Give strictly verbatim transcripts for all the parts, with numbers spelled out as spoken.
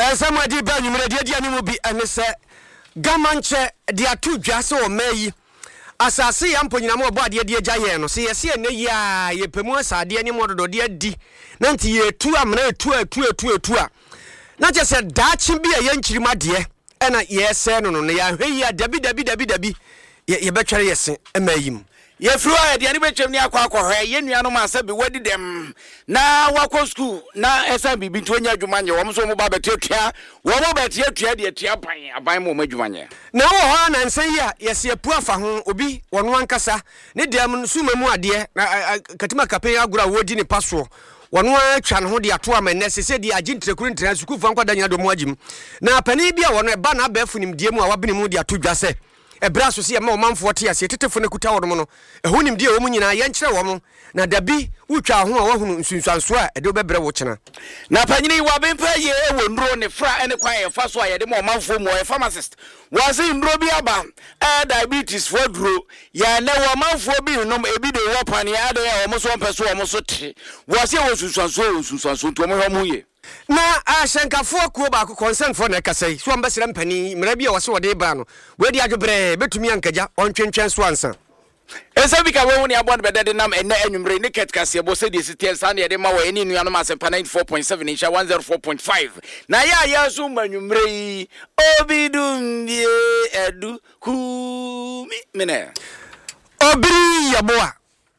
Ensema di ba nyumre dia dia ni mu bi ene se gamanche dia tu dwase o mayi asase ya mponyina mo bo ade dia gyaye no se yese ene yi a ye pemu asade ani mododo dia di na nti ye tu amna etu etu etu etu a na je se daachi bi a ye nkirima de ena ye se no no ne ya hwe ya dabi dabi dabi dabi ye betwere yese emayim ye fruwa ye de ani betwem ni akwa akwa ye nuano ma sabi wadi dem na wakọ school na esa bibi to nya adwumanye wo so mo ba betetua wo mo betetua de atua pan aban mo adwumanye na wo ha na nsan ya yese apu afa ho obi wono ankasa ne dem suma mu ade na katima kapen agura wodi ne paso wono atwa ne ho de ato amene sese de agintrekuru ntran suku fa nkwada nya do mo agim na pani bia wono eba na aba afunim die mu a wabene mu de ato dwase ebra so se ma omanfo te ase tetefo ne kuta wono no ehunim die wo mu nyina ye nkyere wo mo na dabi utwa ho a wahunu nsunsuanso a ede obebre wo kyena na panyini wa bempa ye ewo ndro ne fra ene kwan ye fa so a ye de mo omanfo mu ye pharmacist wase ndro bi aba eh diabetes for dro ya na wo omanfo bi no ebi de wo pan ya de ya wo so mpeso wo so te wase wo nsunsuanso nsunsuanso to mo ho mu ye na ashenkafo akuo ba concern for na kasai so ambasira mpani mra bia wose wode ba no we di adwobre betumi ankaja ontwentwen so ansa esa bika wo ni abon bedede nam enne anwumre ni ket kase bo se di sitel san ye de ma wo eni nuano ma sempa ninety-four point seven insha one oh four point five na ya ya so manwumre yi obidumie edu ku mi mene obiri yaboa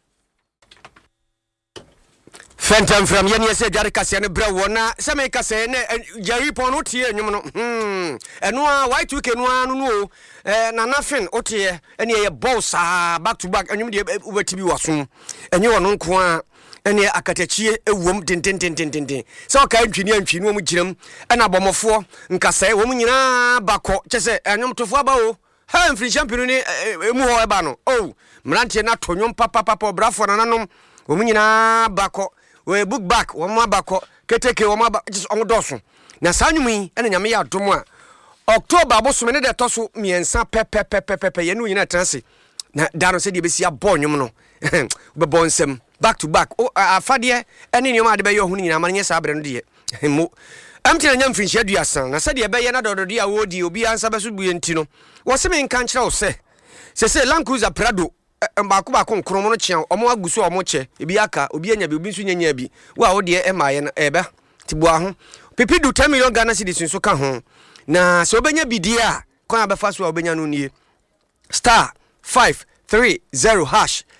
Fentam from Yeni se jare kase ne bra wona se me kase ne jari pon no tie enwum no hmm eno a y two k no anu no eh na nafin otie ene ye boss back to back enwum de ubetibi waso enye wono nko a ene akatachie ewom tententententen se o ka ntwini antwini wo mu giram ena bomofo nkase wo mu nyina bako chese enwum tofo aba o ha mfiri champion ni emu ho eba no oh mrantie na tonwom papa papa brafo na nanom wo mu nyina bako we book back wo ma bako keteke wo ma just on doso na sanwumi ene nyame ya dom a October abosome ne de toso miensa pepe pepe pepe ye no nyina transe na daro se de besi abɔ nwom no be bonsem back to back o afade ene nyoma de be ye ohunu nyina ma nye sa abre no de mo amtina nyam finhia duasan na se de be ye na dododo a wodi obi ansa be so buye nti no wo se me nka nkyerɛ wo se se se Land Cruiser Prado mbako bako nkromo no kyean omo aguso omo kye ebi aka obi anya bi obi nso nyanya bi wa wo de e maaye no eba tibua ho pipi du ten million Ghana cedis nso ka ho na se obenya bidie a kwan abefa so obenya no nie star five three zero hash